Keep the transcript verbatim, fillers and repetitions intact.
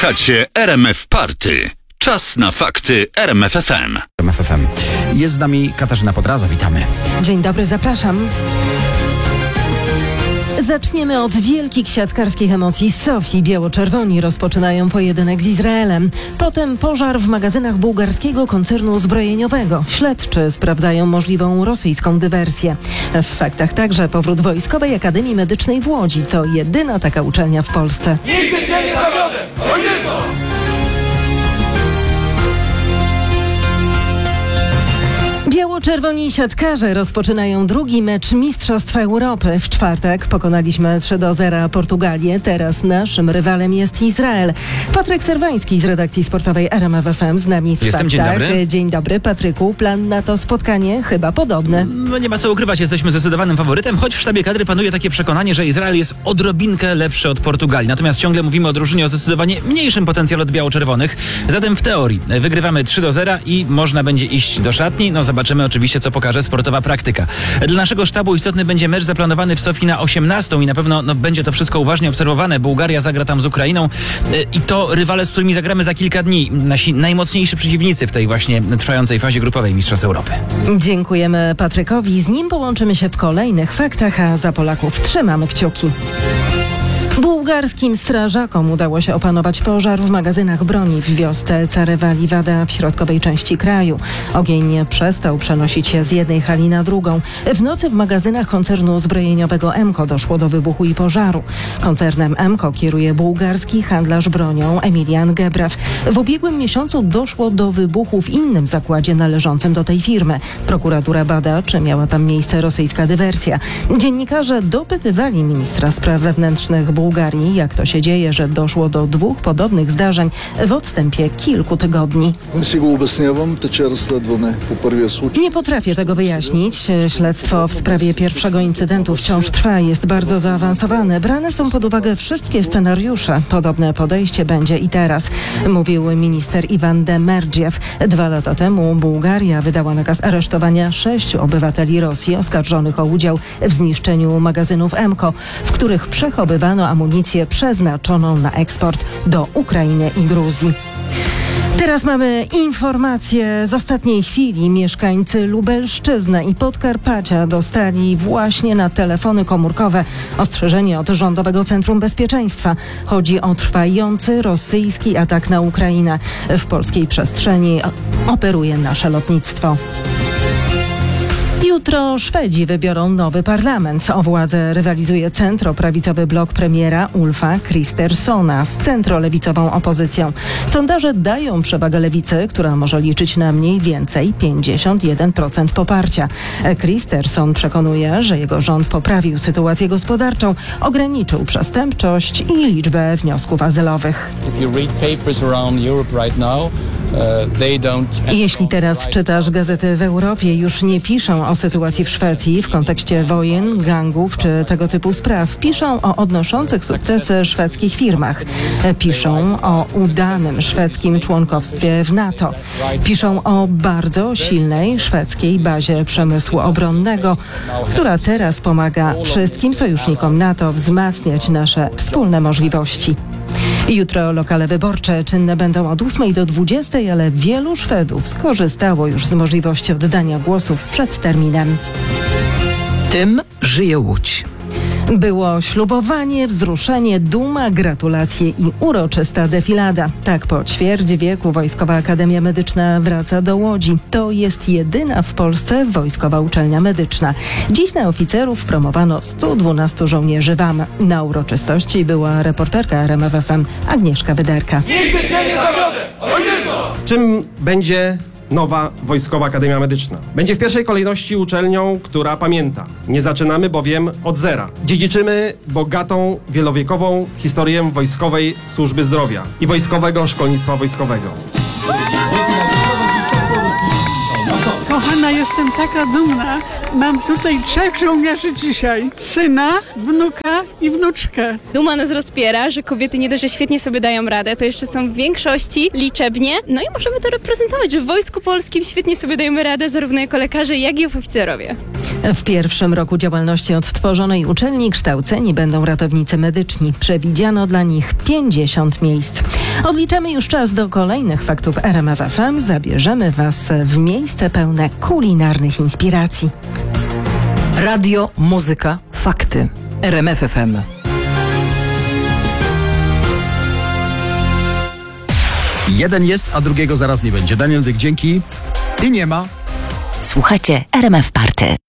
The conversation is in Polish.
Słuchacie R M F Party. Czas na fakty R M F F M. R M F F M. Jest z nami Katarzyna Podraza, witamy. Dzień dobry, zapraszam. Zaczniemy od wielkich siatkarskich emocji. Sofii biało-czerwoni rozpoczynają pojedynek z Izraelem. Potem pożar w magazynach bułgarskiego koncernu zbrojeniowego. Śledczy sprawdzają możliwą rosyjską dywersję. W faktach także powrót Wojskowej Akademii Medycznej w Łodzi. To jedyna taka uczelnia w Polsce. Nigdy cię nie zawiodę! Ojczyzno! Biało-czerwoni siatkarze rozpoczynają drugi mecz Mistrzostw Europy. W czwartek pokonaliśmy trzy do zera Portugalię. Teraz naszym rywalem jest Izrael. Patryk Serwański z redakcji sportowej R M F F M z nami w Jestem, faktach. dzień dobry. Dzień dobry, Patryku. Plan na to spotkanie chyba podobny. No nie ma co ukrywać, jesteśmy zdecydowanym faworytem, choć w sztabie kadry panuje takie przekonanie, że Izrael jest odrobinkę lepszy od Portugalii. Natomiast ciągle mówimy o drużynie o zdecydowanie mniejszym potencjale od biało-czerwonych. Zatem w teorii wygrywamy trzy do zera i można będzie iść do szatni. No zobaczymy oczywiście, co pokaże sportowa praktyka. Dla naszego sztabu istotny będzie mecz zaplanowany w Sofii na osiemnastą i na pewno no, będzie to wszystko uważnie obserwowane. Bułgaria zagra tam z Ukrainą i to rywale, z którymi zagramy za kilka dni. Nasi najmocniejsi przeciwnicy w tej właśnie trwającej fazie grupowej Mistrzostw Europy. Dziękujemy Patrykowi. Z nim połączymy się w kolejnych faktach, a za Polaków trzymamy kciuki. Bułgarskim strażakom udało się opanować pożar w magazynach broni w wiosce Carewa Livada w środkowej części kraju. Ogień przestał przenosić się z jednej hali na drugą. W nocy w magazynach koncernu zbrojeniowego Emco doszło do wybuchu i pożaru. Koncernem Emco kieruje bułgarski handlarz bronią Emilian Gebraw. W ubiegłym miesiącu doszło do wybuchu w innym zakładzie należącym do tej firmy. Prokuratura bada, czy miała tam miejsce rosyjska dywersja. Dziennikarze dopytywali ministra spraw wewnętrznych Bułgarii, Bułgarii, jak to się dzieje, że doszło do dwóch podobnych zdarzeń w odstępie kilku tygodni. Nie potrafię tego wyjaśnić. Śledztwo w sprawie pierwszego incydentu wciąż trwa, jest bardzo zaawansowane. Brane są pod uwagę wszystkie scenariusze. Podobne podejście będzie i teraz, mówił minister Iwan Demerdżiew. Dwa lata temu Bułgaria wydała nakaz aresztowania sześciu obywateli Rosji oskarżonych o udział w zniszczeniu magazynów Emco, w których przechowywano amunicję przeznaczoną na eksport do Ukrainy i Gruzji. Teraz mamy informacje z ostatniej chwili. Mieszkańcy Lubelszczyzny i Podkarpacia dostali właśnie na telefony komórkowe ostrzeżenie od Rządowego Centrum Bezpieczeństwa. Chodzi o trwający rosyjski atak na Ukrainę. W polskiej przestrzeni operuje nasze lotnictwo. Jutro Szwedzi wybiorą nowy parlament. O władzę rywalizuje centroprawicowy blok premiera Ulfa Kristerssona z centrolewicową opozycją. Sondaże dają przewagę lewicy, która może liczyć na mniej więcej pięćdziesiąt jeden procent poparcia. Kristersson przekonuje, że jego rząd poprawił sytuację gospodarczą, ograniczył przestępczość i liczbę wniosków azylowych. Jeśli teraz czytasz gazety w Europie, już nie piszą o sytuacji w Szwecji w kontekście wojen, gangów czy tego typu spraw. Piszą o odnoszących sukcesy szwedzkich firmach. Piszą o udanym szwedzkim członkowstwie w NATO. Piszą o bardzo silnej szwedzkiej bazie przemysłu obronnego, która teraz pomaga wszystkim sojusznikom NATO wzmacniać nasze wspólne możliwości. Jutro lokale wyborcze czynne będą od ósmej do dwudziestej, ale wielu Szwedów skorzystało już z możliwości oddania głosów przed terminem. Tym żyje Łódź. Było ślubowanie, wzruszenie, duma, gratulacje i uroczysta defilada. Tak po ćwierć wieku Wojskowa Akademia Medyczna wraca do Łodzi. To jest jedyna w Polsce wojskowa uczelnia medyczna. Dziś na oficerów promowano stu dwunastu żołnierzy W A M. Na uroczystości była reporterka R M F F M Agnieszka Wyderka. Nigdy cię nie zawiodę! Ojczyzno! Czym będzie nowa Wojskowa Akademia Medyczna? Będzie w pierwszej kolejności uczelnią, która pamięta. Nie zaczynamy bowiem od zera. Dziedziczymy bogatą, wielowiekową historię Wojskowej Służby Zdrowia i Wojskowego Szkolnictwa Wojskowego. Kochana, jestem taka dumna. Mam tutaj trzech żołnierzy dzisiaj. Syna, wnuka i wnuczkę. Duma nas rozpiera, że kobiety nie dość, że świetnie sobie dają radę, to jeszcze są w większości liczebnie. No i możemy to reprezentować, że w Wojsku Polskim świetnie sobie dajemy radę, zarówno jako lekarze, jak i oficerowie. W pierwszym roku działalności odtworzonej uczelni kształceni będą ratownicy medyczni. Przewidziano dla nich pięćdziesiąt miejsc. Odliczamy już czas do kolejnych faktów R M F F M. Zabierzemy Was w miejsce pełne kulinarnych inspiracji. Radio, muzyka, fakty. R M F F M. Jeden jest, a drugiego zaraz nie będzie. Daniel Dyk, dzięki. I nie ma. Słuchajcie R M F Party.